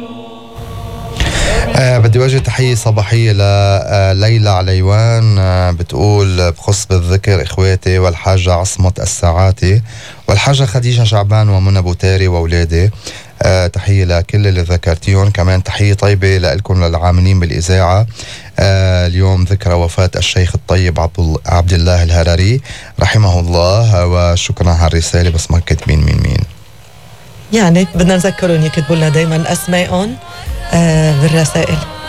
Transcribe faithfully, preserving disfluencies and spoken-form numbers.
أه بدي وجه تحية صباحية لليلى عليوان. أه بتقول بخص بالذكر إخواتي والحاجة عصمت الساعاتي والحاجة خديجة شعبان ومنى بوتاري وأولادي. أه تحية لكل اللي ذكرتيهم. كمان تحية طيبة لكم للعاملين بالإذاعة. أه اليوم ذكرى وفاة الشيخ الطيب عبد الله الهرري رحمه الله، وشكرا على الرسالة بس ما كاتبين مين مين. يعني بدنا نذكرهم يكتبوا لنا دايما أسمائهم آه بالرسائل.